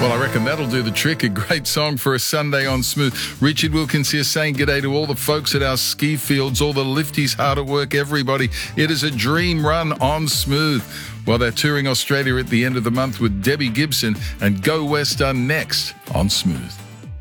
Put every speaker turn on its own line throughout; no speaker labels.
Well, I reckon that'll do the trick. A great song for a Sunday on Smooth. Richard Wilkins here saying g'day to all the folks at our ski fields, all the lifties hard at work, everybody. It is a dream run on Smooth. Well, they're touring Australia at the end of the month with Debbie Gibson, and Go West are next on Smooth.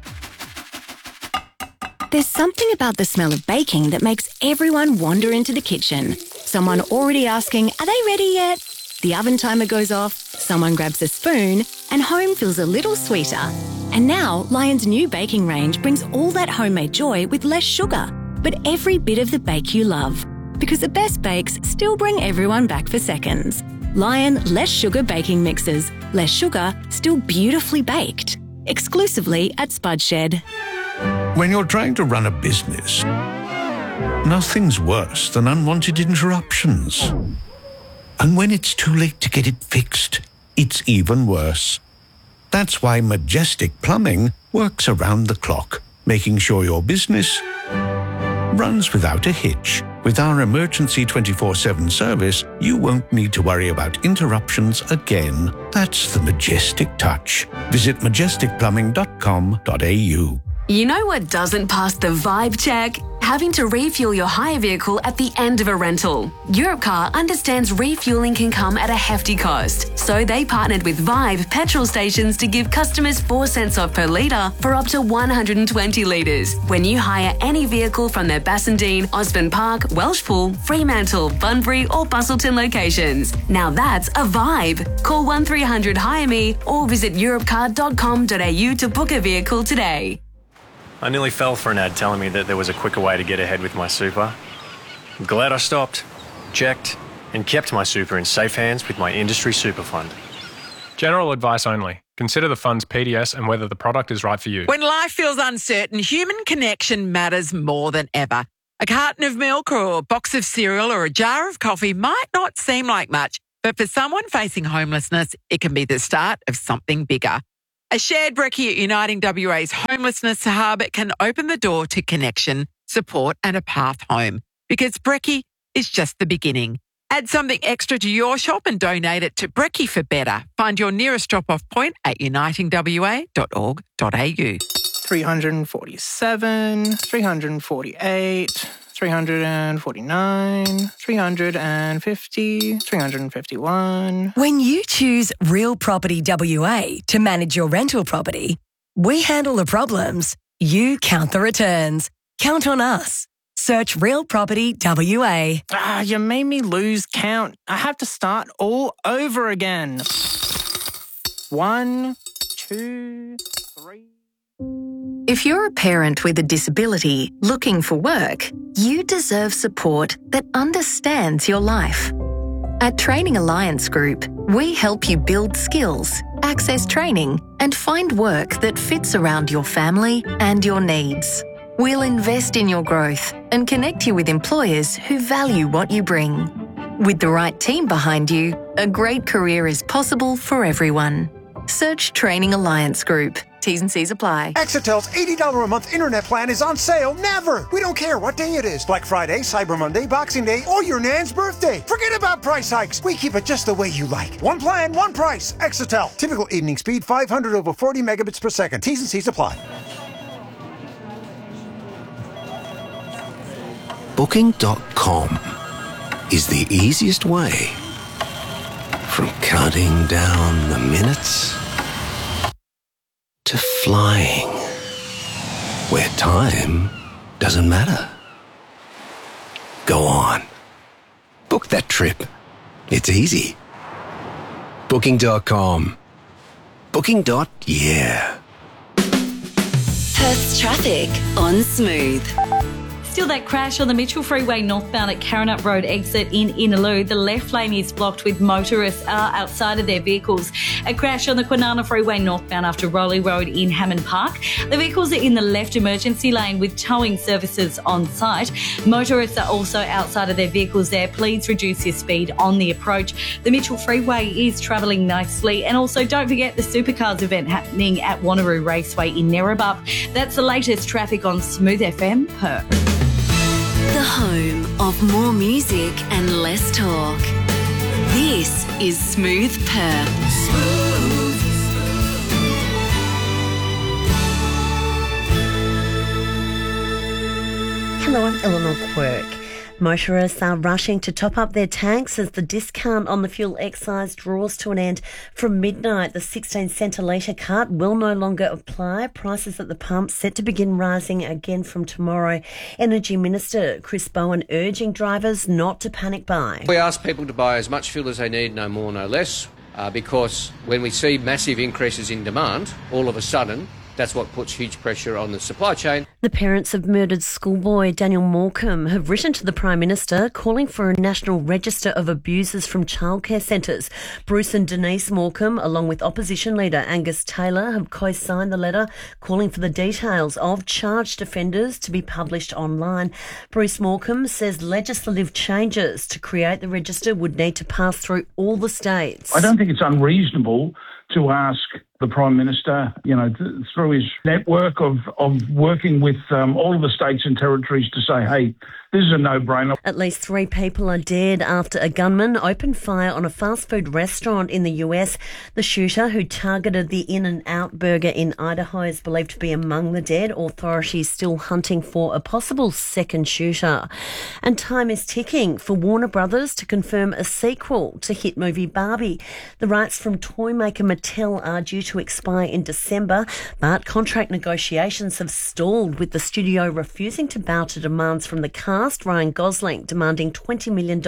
There's something about the smell of baking that makes everyone wander into the kitchen. Someone already asking, are they ready yet? The oven timer goes off, someone grabs a spoon, and home feels a little sweeter. And now, Lion's new baking range brings all that homemade joy with less sugar, but every bit of the bake you love. Because the best bakes still bring everyone back for seconds. Lion Less Sugar Baking Mixes. Less sugar, still beautifully baked. Exclusively at Spudshed.
When you're trying to run a business, nothing's worse than unwanted interruptions. And when it's too late to get it fixed, it's even worse. That's why Majestic Plumbing works around the clock, making sure your business runs without a hitch. With our emergency 24/7 service, you won't need to worry about interruptions again. That's the Majestic touch. Visit majesticplumbing.com.au.
You know what doesn't pass the vibe check? Having to refuel your hire vehicle at the end of a rental. Europcar understands refueling can come at a hefty cost, so they partnered with Vibe petrol stations to give customers 4 cents off per litre for up to 120 litres when you hire any vehicle from their Bassendean, Osborne Park, Welshpool, Fremantle, Bunbury or Bustleton locations. Now that's a vibe. Call 1300 Hire Me or visit europcar.com.au to book a vehicle today.
I nearly fell for an ad telling me that there was a quicker way to get ahead with my super. I'm glad I stopped, checked, and kept my super in safe hands with my industry super fund.
General advice only. Consider the fund's PDS and whether the product is right for you.
When life feels uncertain, human connection matters more than ever. A carton of milk or a box of cereal or a jar of coffee might not seem like much, but for someone facing homelessness, it can be the start of something bigger. A shared brekkie at Uniting WA's Homelessness Hub can open the door to connection, support and a path home, because brekkie is just the beginning. Add something extra to your shop and donate it to Brekkie for Better. Find your nearest drop-off point at unitingwa.org.au.
347, 348... 349, 350, 351.
When you choose Real Property WA to manage your rental property, we handle the problems, you count the returns. Count on us. Search Real Property WA.
You made me lose count. I have to start all over again. 1, 2, 3...
If you're a parent with a disability looking for work, you deserve support that understands your life. At Training Alliance Group, we help you build skills, access training, and find work that fits around your family and your needs. We'll invest in your growth and connect you with employers who value what you bring. With the right team behind you, a great career is possible for everyone. Search Training Alliance Group. T's and C's apply.
Exetel's $80 a month internet plan is on sale never. We don't care what day it is. Black Friday, Cyber Monday, Boxing Day, or your nan's birthday. Forget about price hikes. We keep it just the way you like. One plan, one price. Exetel. Typical evening speed, 500 over 40 megabits per second. T's and C's apply.
Booking.com is the easiest way from counting down the minutes to flying, where time doesn't matter. Go on. Book that trip. It's easy. Booking.com. Booking.yeah.
Perth's traffic on Smooth.
Still that crash on the Mitchell Freeway northbound at Karrinyup Road exit in Innaloo. The left lane is blocked with motorists are outside of their vehicles. A crash on the Kwinana Freeway northbound after Rowley Road in Hammond Park. The vehicles are in the left emergency lane with towing services on site. Motorists are also outside of their vehicles there. Please reduce your speed on the approach. The Mitchell Freeway is travelling nicely. And also don't forget the Supercars event happening at Wanneroo Raceway in Nerebup. That's the latest traffic on Smooth FM Perth.
The home of more music and less talk. This is Smooth Perth.
Hello, I'm Eleanor Quirk. Motorists are rushing to top up their tanks as the discount on the fuel excise draws to an end from midnight. The 16 cent a litre cut will no longer apply. Prices at the pump set to begin rising again from tomorrow. Energy Minister Chris Bowen urging drivers not to panic buy.
We ask people to buy as much fuel as they need, no more, no less, because when we see massive increases in demand, all of a sudden, that's what puts huge pressure on the supply chain.
The parents of murdered schoolboy Daniel Morecambe have written to the Prime Minister calling for a national register of abusers from childcare centres. Bruce and Denise Morecambe, along with opposition leader Angus Taylor, have co-signed the letter calling for the details of charged offenders to be published online. Bruce Morecambe says legislative changes to create the register would need to pass through all the states.
I don't think it's unreasonable to ask the Prime Minister, through his network of working with all of the states and territories to say, hey, this is a no-brainer.
At least 3 people are dead after a gunman opened fire on a fast food restaurant in the US. The shooter, who targeted the In-N-Out burger in Idaho, is believed to be among the dead. Authorities still hunting for a possible second shooter. And time is ticking for Warner Brothers to confirm a sequel to hit movie Barbie. The rights from toy maker Mattel are due to expire in December, but contract negotiations have stalled, with the studio refusing to bow to demands from the cast, Ryan Gosling demanding $20 million.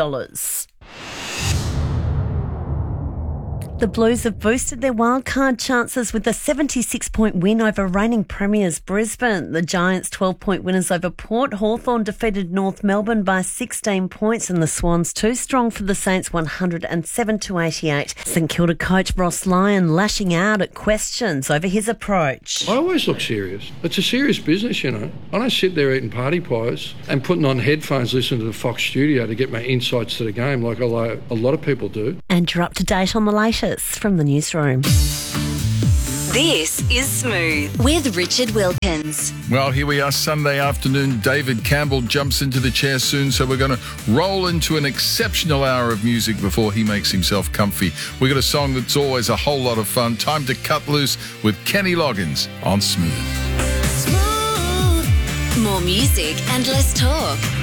The Blues have boosted their wildcard chances with a 76-point win over reigning premiers Brisbane. The Giants' 12-point winners over Port. Hawthorn defeated North Melbourne by 16 points, and the Swans too strong for the Saints, 107-88. St Kilda coach Ross Lyon lashing out at questions over his approach.
I always look serious. It's a serious business, I don't sit there eating party pies and putting on headphones listening to the Fox studio to get my insights to the game like a lot of people do.
And you're up to date on the latest from the newsroom.
This is Smooth with Richard Wilkins.
Well, here we are, Sunday afternoon. David Campbell jumps into the chair soon, so we're going to roll into an exceptional hour of music before he makes himself comfy. We got a song that's always a whole lot of fun. Time to cut loose with Kenny Loggins on Smooth.
Smooth. More music and less talk.